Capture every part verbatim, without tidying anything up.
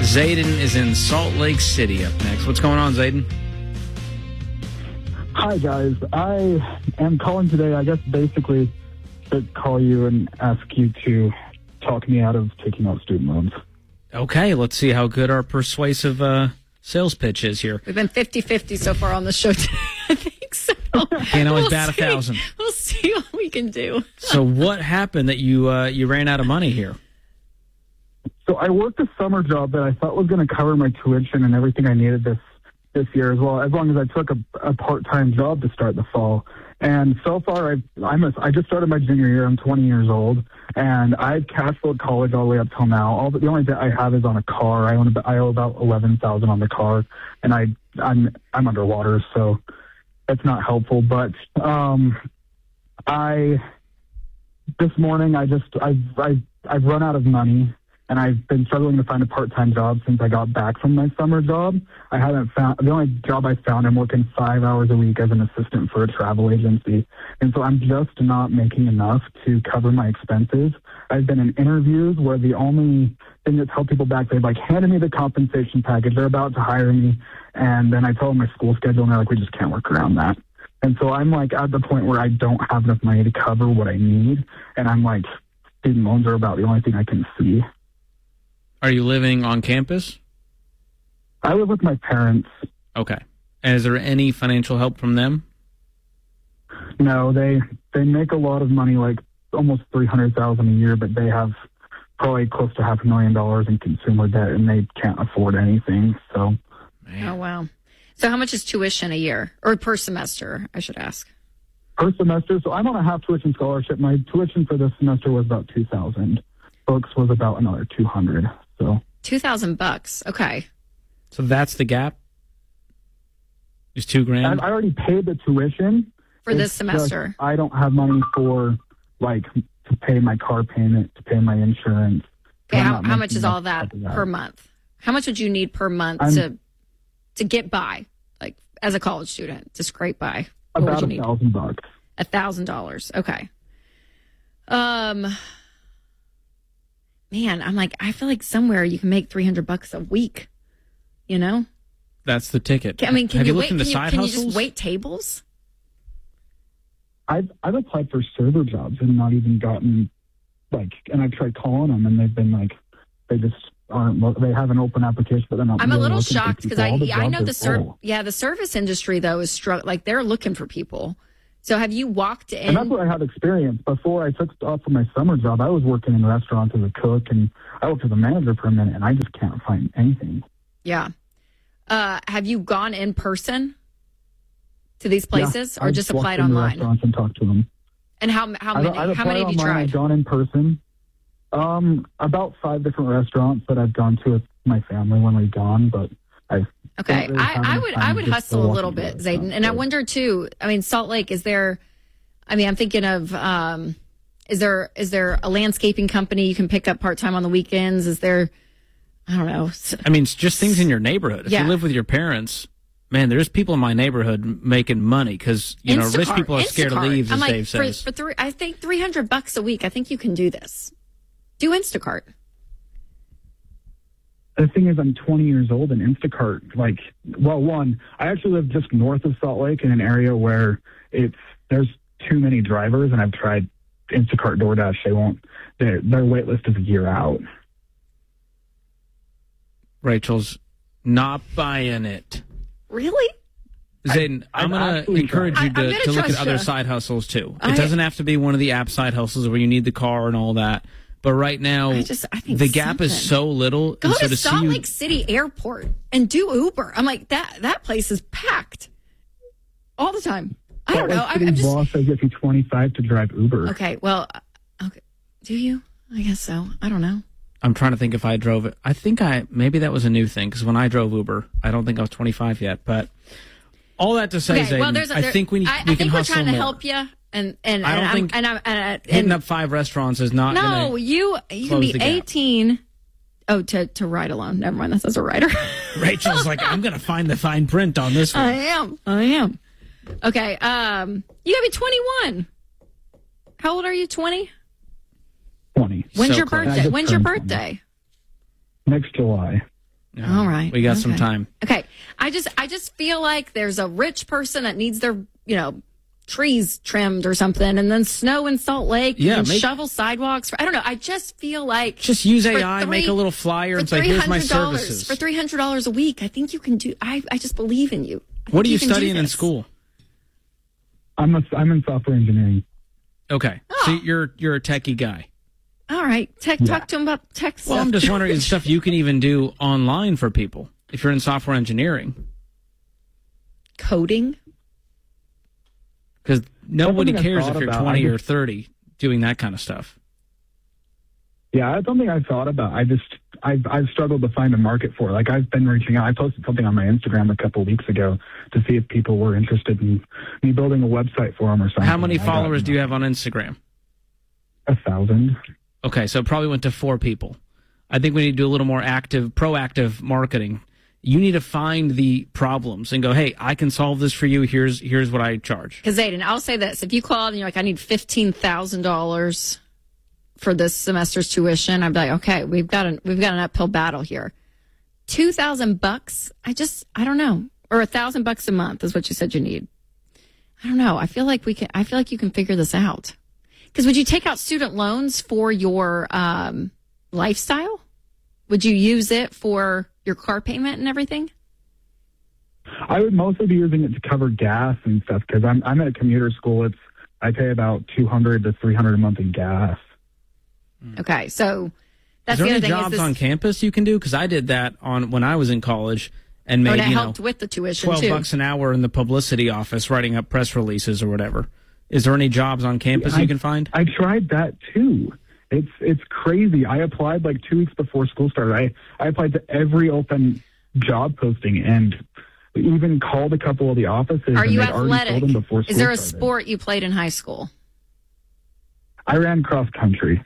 Zayden is in Salt Lake City up next. What's going on, Zayden? Hi, guys. I am calling today, I guess, basically to call you and ask you to talk me out of taking out student loans. Okay, let's see how good our persuasive uh, sales pitch is here. We've been fifty-fifty so far on the show today. I think so. Can't always we'll bat see. a thousand. We'll see what we can do. So what happened that you uh, you ran out of money here? So I worked a summer job that I thought was going to cover my tuition and everything I needed this this year as well, as long as I took a, a part-time job to start the fall. And so far, I've, I'm a, I just started my junior year. I'm twenty years old, and I've cash flowed college all the way up till now. All the, the only debt I have is on a car. I own I owe about eleven thousand on the car, and I I'm I'm underwater, so it's not helpful. But um, I this morning I just I I I've run out of money. And I've been struggling to find a part-time job since I got back from my summer job. I haven't found, the only job I found, I'm working five hours a week as an assistant for a travel agency. And so I'm just not making enough to cover my expenses. I've been in interviews where the only thing that's held people back, they've like handed me the compensation package. They're about to hire me. And then I tell them my school schedule and they're like, we just can't work around that. And so I'm like at the point where I don't have enough money to cover what I need. And I'm like, student loans are about the only thing I can see. Are you living on campus? I live with my parents. Okay. And is there any financial help from them? No, they they make a lot of money, like almost three hundred thousand dollars a year, but they have probably close to half a million dollars in consumer debt, and they can't afford anything. So, Man. Oh, wow. So how much is tuition a year? Or per semester, I should ask. Per semester? So I'm on a half tuition scholarship. My tuition for this semester was about two thousand dollars. Books was about another two hundred dollars. So two thousand bucks. Okay. So that's the gap? Is two grand? I, I already paid the tuition. For it's this semester? I don't have money for, like, to pay my car payment, to pay my insurance. Okay, how, how much is all that, that per month? How much would you need per month I'm, to to get by, like, as a college student, to scrape by? What about a thousand bucks. A thousand dollars. Okay. Um... Man, I'm like, I feel like somewhere you can make three hundred bucks a week, you know? That's the ticket. I mean, can Have you, you wait, looked into can, you, side can you hustles? just wait tables? I've, I've applied for server jobs and not even gotten, like, and I've tried calling them and they've been like, they just aren't, they have an open application, but they're not. I'm really a little looking shocked because I, I know the, ser- yeah, the service industry, though, is str- like they're looking for people. So have you walked in? And that's where I have experience. Before I took off from my summer job, I was working in restaurants as a cook, and I worked as a manager for a minute, and I just can't find anything. Yeah. Uh, have you gone in person to these places, yeah, or I've just walked applied into online? Restaurants and talked to them. And how how I've, many I've how many have you online, tried? I've gone in person. Um, about five different restaurants that I've gone to with my family when we've gone, but I've. Okay, really I, I would I would hustle a little bit, Zayden, and I wonder too. I mean, Salt Lake, is there? I mean, I'm thinking of, um, is there is there a landscaping company you can pick up part-time on the weekends? Is there, I don't know. I mean, it's just things in your neighborhood. If yeah. you live with your parents, man, there's people in my neighborhood making money because, you Instacart, know, rich people are scared Instacart. to leave, as I'm like, Dave for, says. For three, I think three hundred bucks a week, I think you can do this. Do Instacart. The thing is, I'm twenty years old, and Instacart, like, well, one, I actually live just north of Salt Lake in an area where it's, there's too many drivers, and I've tried Instacart, DoorDash. They won't, their, their wait list is a year out. Rachel's not buying it. Really? Zayden, I, I'm going to encourage you to, to look at other you. side hustles, too. It I, doesn't have to be one of the app side hustles where you need the car and all that. But right now, I just, I think the gap something. is so little. Go and so to, to Salt see you, Lake City Airport and do Uber. I'm like, that that place is packed all the time. I don't know. City I'm just. boss says if you're twenty-five to drive Uber. Okay, well, okay. Do you? I guess so. I don't know. I'm trying to think if I drove it. I think I, maybe that was a new thing because when I drove Uber, I don't think I was twenty-five yet. But all that to say, okay, Zayden, well, there's a, there, I think we, I, we I can think we're hustle trying to more. help you. And and I don't and think I'm, and I'm, and, and, hitting up five restaurants is not. No, gonna you you can be eighteen. Oh, to to ride alone. Never mind. That says a rider. Rachel's like, I'm gonna find the fine print on this one. I am. I am. Okay. Um, you gotta be twenty-one. How old are you? Twenty. twenty. When's So your close. birthday? When's your birthday? Next July. Yeah, all right. We got okay. some time. Okay. I just I just feel like there's a rich person that needs their, you know, trees trimmed or something, and then snow in Salt Lake, yeah, and make, shovel sidewalks. For, I don't know. I just feel like just use A I, three, make a little flyer, and say, "Here's my services." For three hundred dollars a week, I think you can do. I I just believe in you. What are you, you studying in school? I'm a, I'm in software engineering. Okay, oh. so you're you're a techie guy. All right, tech. Yeah. Talk to him about tech stuff. Well, I'm just wondering, is stuff you can even do online for people if you're in software engineering, coding. Because nobody cares if you're about. twenty just, or thirty doing that kind of stuff. Yeah, that's something I've thought about. I just, I've, I've struggled to find a market for it. Like, I've been reaching out. I posted something on my Instagram a couple of weeks ago to see if people were interested in me building a website for them or something. How many followers do you have on Instagram? A thousand. Okay, so it probably went to four people. I think we need to do a little more active, proactive marketing. You need to find the problems and go, hey, I can solve this for you. Here's here's what I charge. Because, Aiden, I'll say this. If you called and you're like, I need fifteen thousand dollars for this semester's tuition, I'd be like, okay, we've got an, we've got an uphill battle here. two thousand bucks, I just, I don't know. Or one thousand bucks a month is what you said you need. I don't know. I feel like we can, I feel like you can figure this out. Because would you take out student loans for your um, lifestyle? Would you use it for your car payment and everything? I would mostly be using it to cover gas and stuff because I'm I'm at a commuter school. It's I pay about two hundred to three hundred a month in gas. Okay, so that's the other thing. thing. Is there any jobs this, on campus you can do? Because I did that on when I was in college and made oh, and it you helped know with the tuition twelve too. bucks an hour in the publicity office writing up press releases or whatever. Is there any jobs on campus I, you can find? I tried that too. It's it's crazy. I applied like two weeks before school started. I, I applied to every open job posting and even called a couple of the offices. Are you and athletic? Told them before school Is there a started. sport you played in high school? I ran cross country.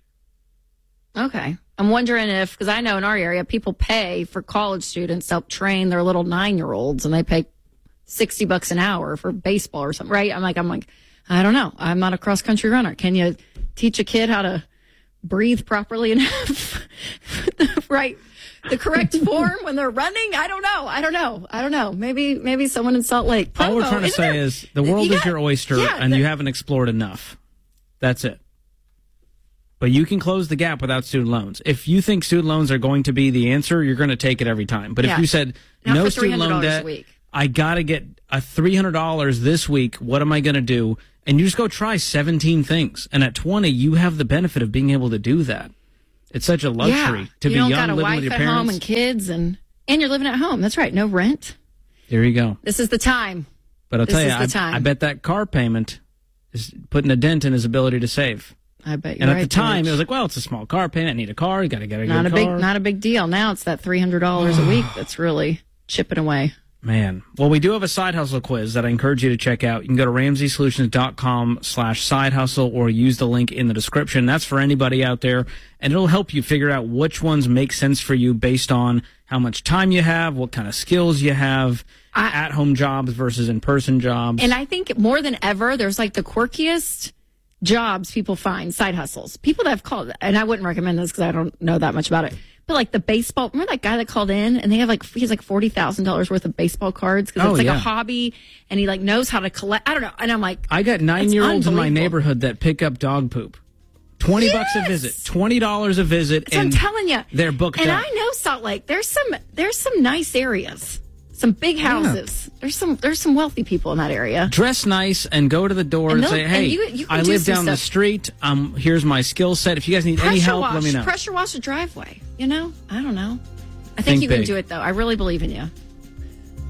Okay. I'm wondering if, because I know in our area, people pay for college students to help train their little nine-year-olds, and they pay sixty bucks an hour for baseball or something, right? I'm like, I'm like, I don't know. I'm not a cross-country runner. Can you teach a kid how to breathe properly and have right the correct form when they're running? I don't know. I don't know. I don't know. Maybe maybe someone in Salt Lake. Provo, All we're trying to say there, is the world you is got, your oyster, yeah, and the, you haven't explored enough. That's it. But you can close the gap without student loans. If you think student loans are going to be the answer, you're going to take it every time. But yeah. if you said Not no for student loan debt, I got to get a three hundred dollars this week. What am I going to do? And you just go try seventeen things. And at twenty, you have the benefit of being able to do that. It's such a luxury yeah. to you be don't young, got a living wife with your at parents. home and kids, and and you're living at home. That's right. No rent. There you go. This is the time. But I'll this tell you, is the I, time. I bet that car payment is putting a dent in his ability to save. I bet you're And at right, the time, George. it was like, well, it's a small car payment. I need a car. You got to get a not good a car. big, not a big deal. Now it's that three hundred dollars a week that's really chipping away. Man. Well, we do have a side hustle quiz that I encourage you to check out. You can go to ramsey solutions dot com slash side hustle or use the link in the description. That's for anybody out there, and it'll help you figure out which ones make sense for you based on how much time you have, what kind of skills you have, I, at-home jobs versus in-person jobs. And I think more than ever, there's like the quirkiest jobs people find, side hustles. People that have called, and I wouldn't recommend this because I don't know that much about it. But like the baseball, remember that guy that called in and they have like, he has like forty thousand dollars worth of baseball cards because oh, it's like yeah. a hobby and he like knows how to collect. I don't know. And I'm like, I got nine-year-olds in my neighborhood that pick up dog poop. twenty yes! bucks a visit, twenty dollars a visit. So and I'm telling you. They're booked and up. I know Salt Lake, there's some, there's some nice areas. Some big houses. Yeah. There's some there's some wealthy people in that area. Dress nice and go to the door and, and say, "Hey, and you, you I do live down stuff. the street. Um, here's my skill set. If you guys need pressure any help, wash, let me know." Pressure wash a driveway. You know, I don't know. I think, think you big. can do it though. I really believe in you.